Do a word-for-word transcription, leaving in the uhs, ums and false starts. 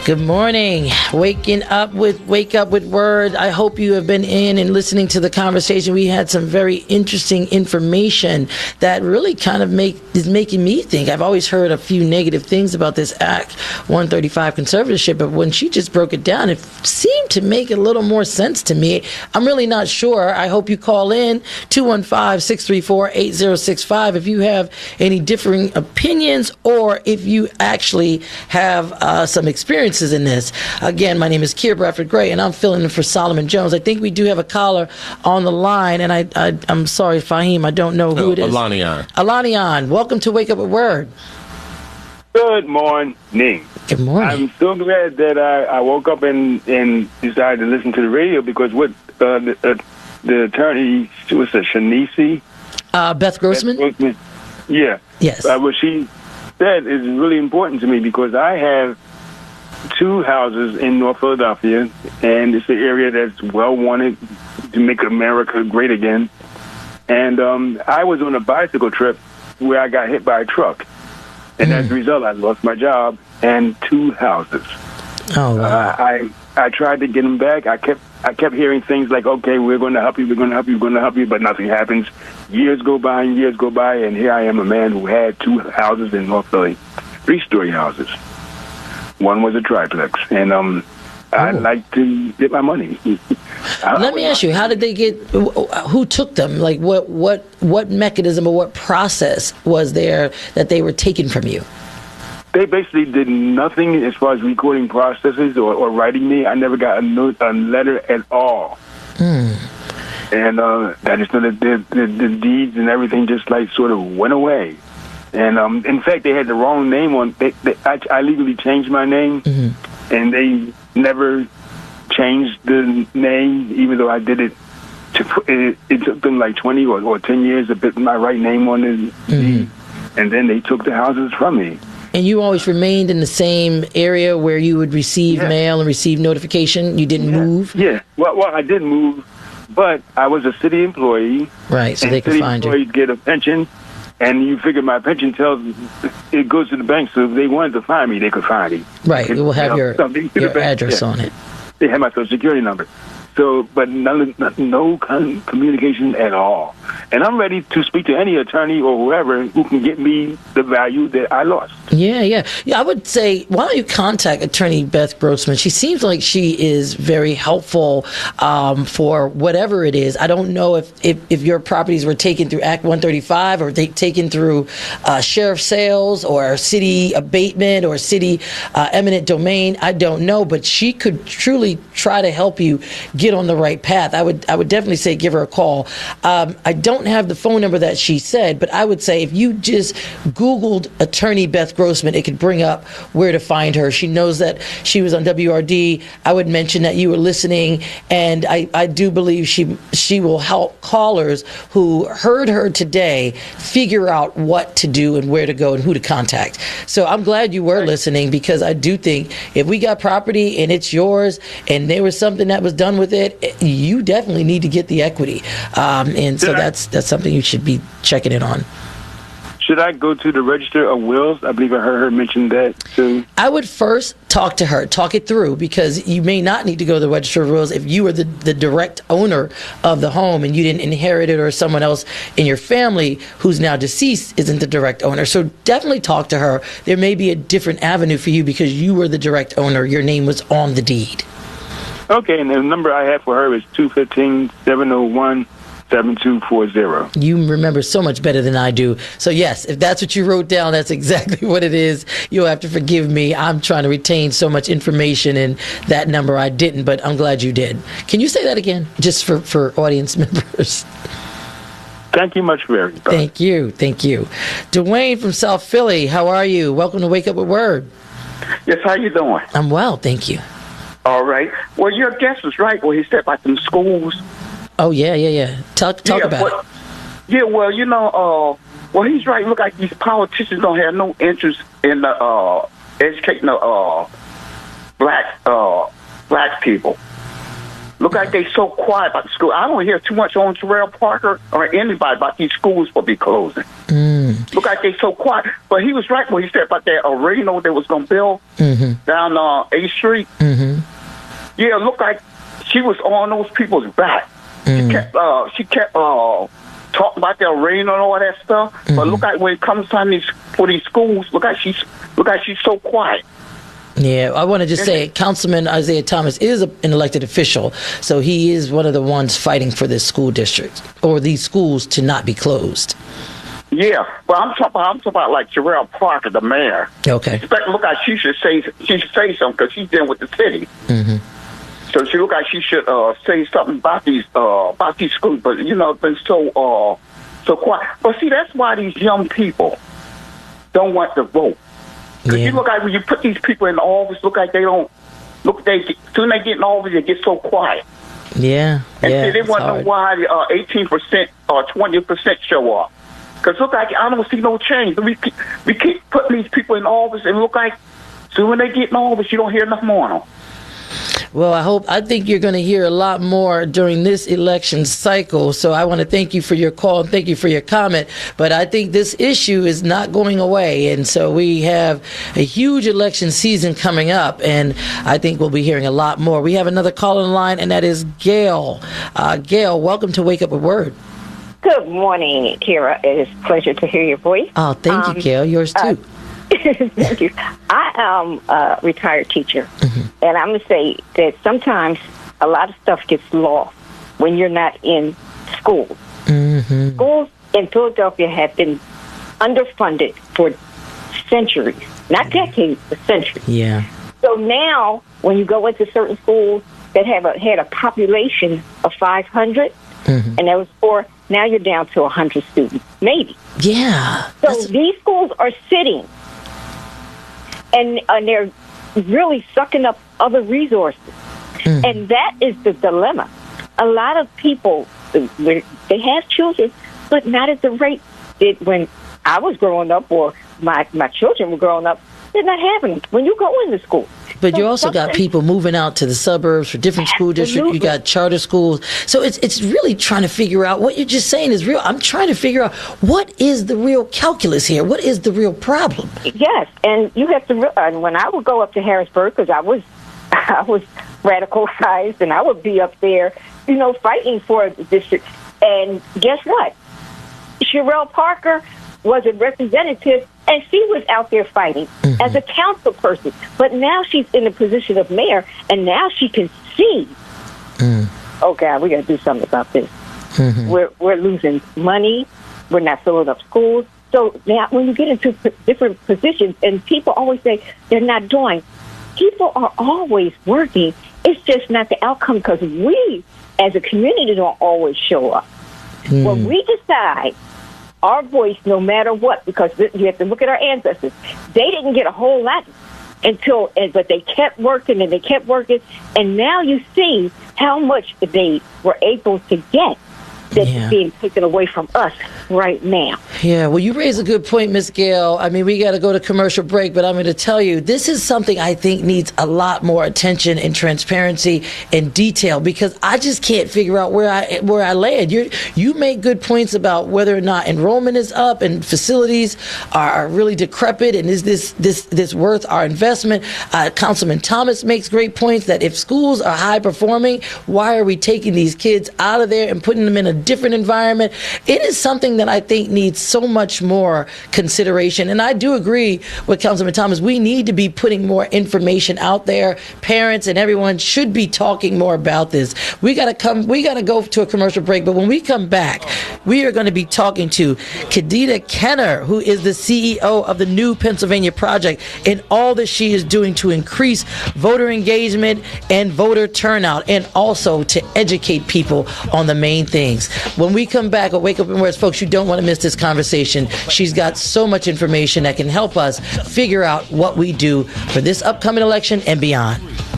Good morning. Waking up with Wake Up with Word. I hope you have been in and listening to the conversation. We had some very interesting information that really kind of make is making me think. I've always heard a few negative things about this Act one thirty-five conservatorship, but when she just broke it down, it seemed to make a little more sense to me. I'm really not sure. I hope you call in two one five, six three four, eight zero six five if you have any differing opinions or if you actually have uh, some experience in this. Again, my name is Keir Bradford Gray, and I'm filling in for Solomon Jones. I think we do have a caller on the line, and I, I, I'm sorry, Fahim, I don't know who oh, it is. Alanian. Alanian, welcome to Wake Up with Word. Good morning. Good morning. I'm so glad that I, I woke up and, and decided to listen to the radio because what uh, the, uh, the attorney, was it Shanice? Uh, Beth Grossman? Beth Grossman? Yeah. Yes. Uh, what she said is really important to me because I have two houses in North Philadelphia, and it's an area that's well wanted to make America great again. And um, I was on a bicycle trip where I got hit by a truck, and mm. as a result, I lost my job and two houses. Oh, wow. uh, I I tried to get them back. I kept I kept hearing things like, "Okay, we're going to help you, we're going to help you, we're going to help you," but nothing happens. Years go by and years go by, and here I am, a man who had two houses in North Philly, three-story houses. One was a triplex, and um, oh. I'd like to get my money. Let me ask you, how did they get, who took them? Like, what, what, what mechanism or what process was there that they were taken from you? They basically did nothing as far as recording processes or, or writing me. I never got a, note, a letter at all. Mm. And uh, I just know that the, the, the deeds and everything just like sort of went away. And um, in fact, they had the wrong name on. They, they, I, I legally changed my name, mm-hmm. and they never changed the name, even though I did it. To, it, it took them like twenty or, or ten years to put my right name on the mm-hmm. deed, and then they took the houses from me. And you always remained in the same area where you would receive yeah. mail and receive notification. You didn't yeah. move. Yeah. Well, well, I did move, but I was a city employee. Right. So they could find you. City employees get a pension. And you figure my pension tells it goes to the bank, so if they wanted to find me, they could find me. Right, it will have your, your address yeah. on it. They have my social security number. So, but none, no communication at all. And I'm ready to speak to any attorney or whoever who can get me the value that I lost. Yeah, yeah. Yeah, I would say, why don't you contact Attorney Beth Grossman? She seems like she is very helpful um, for whatever it is. I don't know if, if, if your properties were taken through Act one thirty-five or they taken through uh, sheriff sales or city abatement or city uh, eminent domain. I don't know, but she could truly try to help you get on the right path. I would I would definitely say give her a call. Um, I don't have the phone number that she said, but I would say if you just Googled Attorney Beth Grossman, it could bring up where to find her. She knows that she was on W R D. I would mention that you were listening, and I, I do believe she she will help callers who heard her today figure out what to do and where to go and who to contact. So I'm glad you were listening, because I do think if we got property and it's yours and there was something that was done with it, you definitely need to get the equity. Um, and so that's that's something you should be checking in on. Should I go to the Register of Wills? I believe I heard her mention that too. I would first talk to her, talk it through, because you may not need to go to the Register of Wills if you are the, the direct owner of the home and you didn't inherit it, or someone else in your family who's now deceased isn't the direct owner. So definitely talk to her. There may be a different avenue for you because you were the direct owner. Your name was on the deed. Okay, and the number I have for her is two one five, seven oh one, seven two four zero. You remember so much better than I do. So yes, if that's what you wrote down, that's exactly what it is. You'll have to forgive me. I'm trying to retain so much information, and that number I didn't, but I'm glad you did. Can you say that again, just for, for audience members? Thank you much, very much. Thank you. Thank you. Dwayne from South Philly, how are you? Welcome to Wake Up with Word. Yes, how you doing? I'm well, thank you. All right. Well, your guest was right when he said about them schools. Oh, yeah, yeah, yeah. Talk, talk yeah, about but, it. Yeah, well, you know, uh, well, he's right. Look like these politicians don't have no interest in the, uh, educating the uh, black uh, black people. Look like they so quiet about the school. I don't hear too much on Terrell Parker or anybody about these schools will be closing. Mm. Mm. Look like they so quiet. But he was right when he said about that arena that was going to build mm-hmm. down uh, eighth Street. Mm-hmm. Yeah, it looked like she was on those people's back. Mm. She kept, uh, she kept uh, talking about the arena and all that stuff. Mm-hmm. But look like when it comes time these, for these schools, look like she's look like she's so quiet. Yeah, I want to just say Councilman Isaiah Thomas is a, an elected official, so he is one of the ones fighting for this school district or these schools to not be closed. Yeah, but I'm talking about, I'm talking about like Sherelle Parker, the mayor. Okay. Expect, look like she should say she should say something because she's dealing with the city. Mm-hmm. So she look like she should uh, say something about these uh, about these schools. But you know, it's been so uh, so quiet. But see, that's why these young people don't want to vote. Because Yeah. you look like when you put these people in office, look like they don't look. They soon they get in office, they get so quiet. Yeah, And yeah. see, they it's want to know hard. why the uh, eighteen percent or twenty percent show up. Because look like I don't see no change. We keep, we keep putting these people in office, and look like soon when they get in office, you don't hear nothing more on them. Well, I hope, I think you're going to hear a lot more during this election cycle. So I want to thank you for your call and thank you for your comment. But I think this issue is not going away. And so we have a huge election season coming up. And I think we'll be hearing a lot more. We have another call on the line, and that is Gail. Uh, Gail, welcome to Wake Up with Word. Good morning, Kira. It is a pleasure to hear your voice. Oh, thank Um, you, Gail. Yours too. Uh, Thank you. I am a retired teacher, Mm-hmm. and I'm going to say that sometimes a lot of stuff gets lost when you're not in school. Mm-hmm. Schools in Philadelphia have been underfunded for centuries, not decades, but centuries. Yeah. So now, when you go into certain schools that have a, had a population of five hundred, Mm-hmm. and that was four, now you're down to one hundred students, maybe. Yeah. So That's- these schools are sitting, and, and they're really sucking up other resources. Mm. And that is the dilemma. A lot of people, they have children, but not at the rate that when I was growing up or my, my children were growing up, they're not having them when you go into school. But So you also got something- people moving out to the suburbs for different school districts. You Absolutely. got charter schools. So it's it's really trying to figure out what you're just saying is real. I'm trying to figure out what is the real calculus here? What is the real problem? Yes, and you have to. Re- and when I would go up to Harrisburg, because I was, I was radicalized, and I would be up there, you know, fighting for the district. And guess what? Sherelle Parker was a representative, and she was out there fighting Mm-hmm. as a council person. But now she's in the position of mayor, and now she can see. Mm. Oh God, we got to do something about this. Mm-hmm. We're we're losing money. We're not filling up schools. So now, when you get into p- different positions, and people always say they're not doing, people are always working. It's just not the outcome because we, as a community, don't always show up. Mm. When we decide our voice, no matter what, because th- you have to look at our ancestors. They didn't get a whole lot until, and- but they kept working and they kept working, and now you see how much they were able to get that's Yeah. being taken away from us right now. Yeah, well, you raise a good point, Miss Gail. I mean, we got to go to commercial break, but I'm going to tell you, this is something I think needs a lot more attention and transparency and detail because I just can't figure out where I where I land. You you make good points about whether or not enrollment is up and facilities are, are really decrepit, and is this this this worth our investment? Uh, Councilman Thomas makes great points that if schools are high performing, why are we taking these kids out of there and putting them in a different environment? It is something that I think needs so much more consideration. And I do agree with Councilman Thomas. We need to be putting more information out there. Parents and everyone should be talking more about this. We got to come, we got to go to a commercial break. But when we come back, we are going to be talking to Khadija Kenner, who is the C E O of the New Pennsylvania Project, and all that she is doing to increase voter engagement and voter turnout, and also to educate people on the main things. When we come back at Wake Up and Words, folks, you don't want to miss this conversation. She's got so much information that can help us figure out what we do for this upcoming election and beyond.